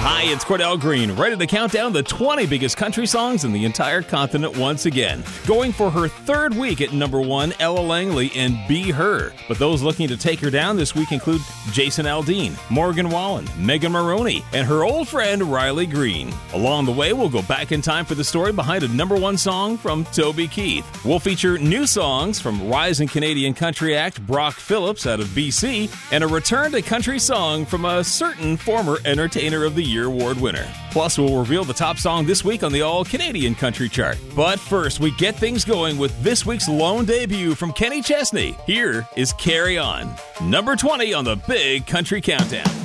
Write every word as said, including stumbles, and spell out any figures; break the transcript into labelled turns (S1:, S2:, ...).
S1: Hi, it's Cordell Green, ready to count down the twenty biggest country songs in the entire continent once again. Going for her third week at number one, Ella Langley and Be Her. But those looking to take her down this week include Jason Aldean, Morgan Wallen, Megan Maroney, and her old friend Riley Green. Along the way, we'll go back in time for the story behind a number one song from Toby Keith. We'll feature new songs from rising Canadian country act Brock Phillips out of B C, and a return to country song from a certain former Entertainer of the Year award winner. Plus, we'll reveal the top song this week on the All-Canadian Country Chart. But first, we get things going with this week's lone debut from Kenny Chesney. Here is Carry On, number twenty on the Big Country Countdown.